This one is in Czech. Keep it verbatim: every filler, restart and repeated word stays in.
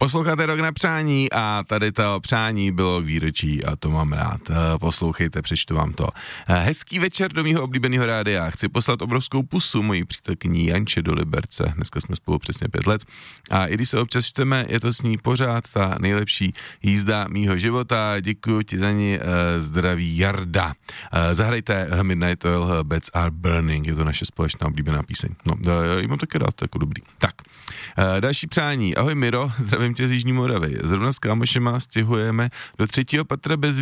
Posloucháte Rok na přání a tady to přání bylo k výročí a to mám rád. Poslouchejte, přečtu vám to. Hezký večer do mýho oblíbeného rádia. Chci poslat obrovskou pusu mojí přítelkyni Janče do Liberce. Dneska jsme spolu přesně pět let. A i když se občas čteme, je to s ní pořád ta nejlepší jízda mýho života. Děkuji ti za ní. Zdraví Jarda. Zahrajte Midnight Oil, Beds Are Burning. Je to naše společná oblíbená píseň. No, já ji mám taky rád, to jako dobrý. Tak. Další přání. Ahoj Miro, zdravím tě z Jižní Moravy. Zrovna s kámošema stěhujeme do třetího patra bez